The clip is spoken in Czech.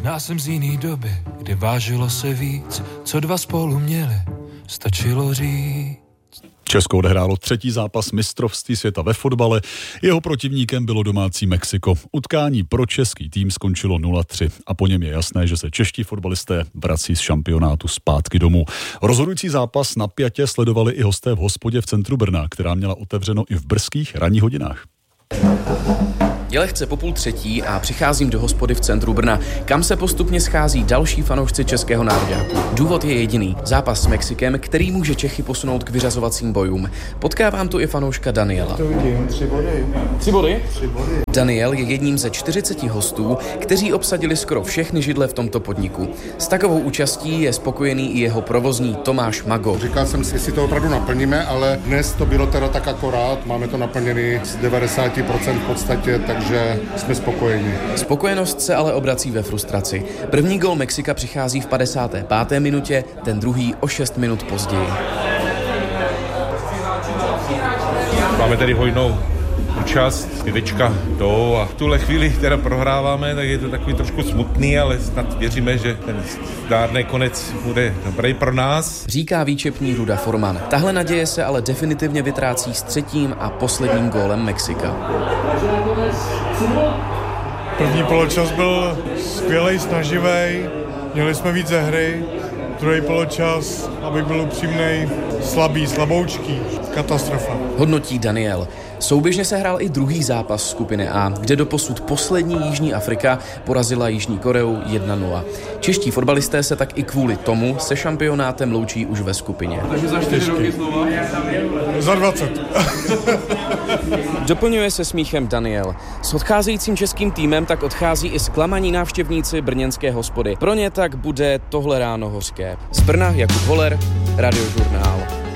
Já jsem z jiný doby, kdy vážilo se víc, co dva spolu měli, stačilo říct. Česko odehrálo 3. zápas mistrovství světa ve fotbale. Jeho protivníkem bylo domácí Mexiko. Utkání pro český tým skončilo 0-3 a po něm je jasné, že se čeští fotbalisté vrací z šampionátu zpátky domů. Rozhodující zápas napjatě sledovali i hosté v hospodě v centru Brna, která měla otevřeno i v brzkých ranních hodinách. Je lehce po 2:30 a přicházím do hospody v centru Brna, kam se postupně schází další fanoušci českého nároďáku. Důvod je jediný. Zápas s Mexikem, který může Čechy posunout k vyřazovacím bojům. Potkávám tu i fanouška Daniela. To vidím, 3 body. 3 body? 3 body. Daniel je jedním ze 40 hostů, kteří obsadili skoro všechny židle v tomto podniku. S takovou účastí je spokojený i jeho provozní Tomáš Mago. Říkal jsem si, jestli to opravdu naplníme, ale dnes to bylo teda tak akorát. Máme to naplněný z 90% v podstatě, takže jsme spokojení. Spokojenost se ale obrací ve frustraci. První gól Mexika přichází v 55. minutě, ten druhý o 6 minut později. Máme tady hojnou účast, pivečka jdou a v tuhle chvíli teda prohráváme, tak je to takový trošku smutný, ale snad věříme, že ten zdárný konec bude dobrý pro nás. Říká výčepní Ruda Forman. Tahle naděje se ale definitivně vytrácí s 3. a posledním gólem Mexika. První poločas byl skvělej, snaživej, měli jsme víc ze hry. Druhý poločas, abych byl upřímnej, slaboučký, katastrofa. Hodnotí Daniel. Souběžně se hrál i druhý zápas skupiny A, kde doposud poslední Jižní Afrika porazila Jižní Koreu 1-0. Čeští fotbalisté se tak i kvůli tomu se šampionátem loučí už ve skupině. Takže za 4 roky znova? Za 20. Doplňuje se smíchem Daniel. S odcházejícím českým týmem tak odchází i zklamaní návštěvníci brněnské hospody. Pro ně tak bude tohle ráno hořké. Z Brna Jakub Holer, Radiožurnál.